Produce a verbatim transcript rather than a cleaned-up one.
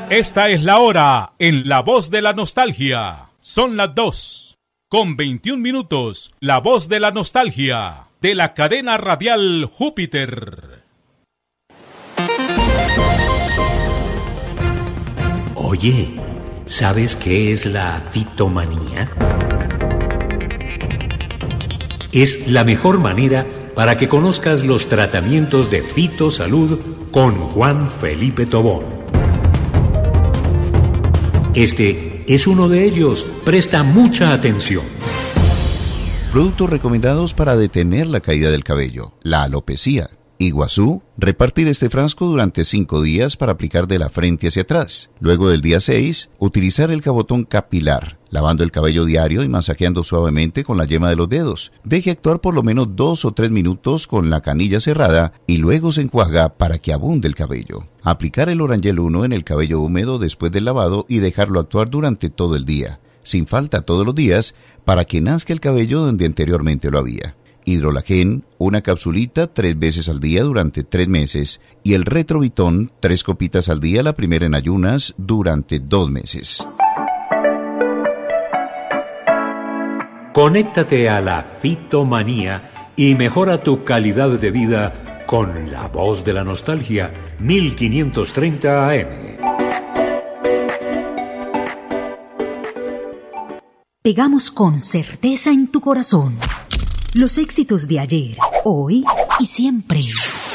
Esta es la hora en La Voz de la Nostalgia. Son las dos, con veintiún minutos. La Voz de la Nostalgia, de la cadena radial Júpiter. Oye, ¿sabes qué es la fitomanía? Es la mejor manera para que conozcas los tratamientos de fitosalud con Juan Felipe Tobón. Este es uno de ellos. Presta mucha atención. Productos recomendados para detener la caída del cabello. La alopecia. Iguazú, repartir este frasco durante cinco días para aplicar de la frente hacia atrás. Luego del día seis, utilizar el cabotón capilar, lavando el cabello diario y masajeando suavemente con la yema de los dedos. Deje actuar por lo menos dos o tres minutos con la canilla cerrada y luego se enjuaga para que abunde el cabello. Aplicar el Orangel uno en el cabello húmedo después del lavado y dejarlo actuar durante todo el día, sin falta todos los días, para que nazca el cabello donde anteriormente lo había. Hidrolagen, una capsulita tres veces al día durante tres meses y el Retrovitón, tres copitas al día, la primera en ayunas durante dos meses. Conéctate a la fitomanía y mejora tu calidad de vida con La Voz de la Nostalgia mil quinientos treinta A M. Pegamos con certeza en tu corazón los éxitos de ayer, hoy y siempre.